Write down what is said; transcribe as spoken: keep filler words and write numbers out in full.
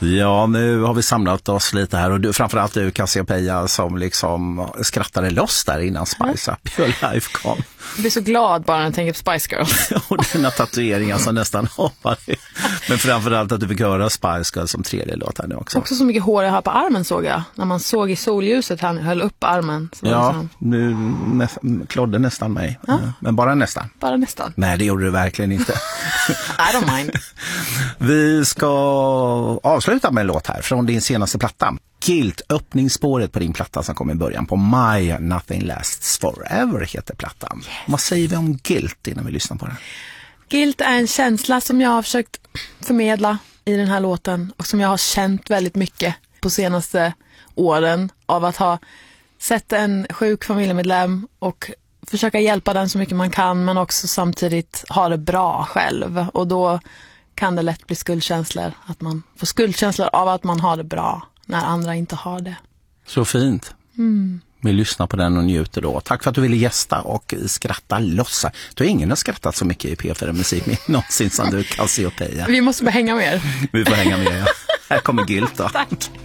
Ja, nu har vi samlat oss lite här och du, framförallt du Cassiopeia som liksom skrattade loss där innan Spice Up Your Life kom. Jag blir så glad bara när jag tänker på Spice Girls. Och dina tatueringar som nästan hoppar. Men framförallt att du fick höra Spice Girls som tredje låt här nu också. Också så mycket hår jag har på armen såg jag. När man såg i solljuset han höll upp armen. Ja, så... nu nä- klodde nästan mig. Ja. Men bara nästan. Bara nästan. Nej, det gjorde du verkligen inte. I don't mind. Vi ska avsluta med en låt här från din senaste platta. Guilt, öppningsspåret på din platta som kom i början på My Nothing Lasts Forever heter plattan. Yes. Vad säger vi om guilt innan vi lyssnar på den? Guilt är en känsla som jag har försökt förmedla i den här låten och som jag har känt väldigt mycket på senaste åren av att ha sett en sjuk familjemedlem och försöka hjälpa den så mycket man kan men också samtidigt ha det bra själv. Och då kan det lätt bli skuldkänslor. Att man får skuldkänslor av att man har det bra när andra inte har det. Så fint. Mm. Vi lyssnar på den och njuter då. Tack för att du ville gästa och skratta lossa. Du har ingen har skrattat så mycket i P fyra Musik någonsin som du, Cassiopeia. Vi måste bara hänga med er. Vi får hänga med, ja. Här kommer Guilt då. Tack.